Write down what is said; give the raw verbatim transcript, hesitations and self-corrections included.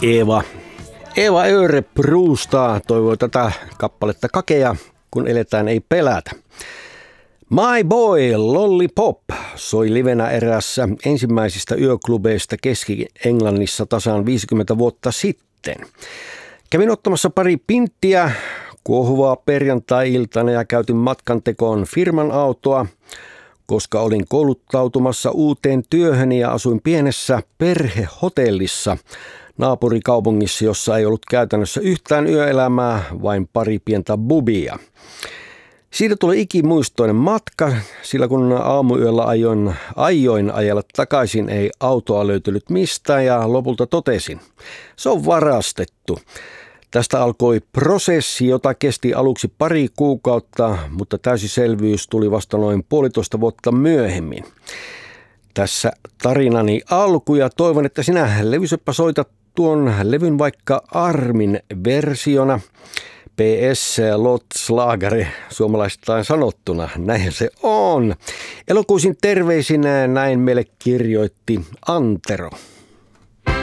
Eeva. Eeva Öre Pruustaa toivoi tätä kappaletta kakea, kun eletään ei pelätä. My Boy Lollipop soi livenä eräässä ensimmäisistä yöklubeista Keski-Englannissa tasan viisikymmentä vuotta sitten. Kävin ottamassa pari pinttiä kuohuvaa perjantai-iltana ja käytin matkan tekoon firman autoa, koska olin kouluttautumassa uuteen työhöni ja asuin pienessä perhehotellissa naapurikaupungissa, jossa ei ollut käytännössä yhtään yöelämää, vain pari pientä bubia. Siitä tuli ikimuistoinen matka, sillä kun aamuyöllä ajoin, ajoin ajella takaisin, ei autoa löytynyt mistään ja lopulta totesin, se on varastettu. Tästä alkoi prosessi, jota kesti aluksi pari kuukautta, mutta täysiselvyys tuli vasta noin puolitoista vuotta myöhemmin. Tässä tarinani alku ja toivon, että sinä levyseppä soitat tuon levyn vaikka Armin versiona. P S Lotslagare suomalaistain sanottuna, näin se on. Elokuisin terveisinä näin meille kirjoitti Antero.